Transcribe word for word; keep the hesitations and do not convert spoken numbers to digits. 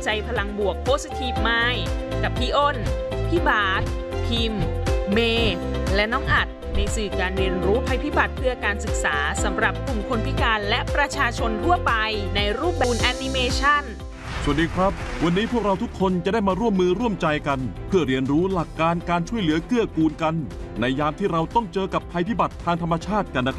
ใจพลังบวก Positive Mind กับพี่อ้น พี่บาสพิมพ์ เมย์และน้องอัดในสื่อการเรียนรู้ภัยพิบัติเพื่อการศึกษาสำหรับกลุ่มคนพิการและประชาชนทั่วไปในรูปแบบแอนิเมชันสวัสดีครับวันนี้พวกเราทุกคนจะได้มาร่วมมือร่วมใจกันเพื่อเรียนรู้หลักการการช่วยเหลือเกื้อกูลกันในยามที่เราต้องเจอกับภัยพิบัติทางธรรมชาติกันนะครับ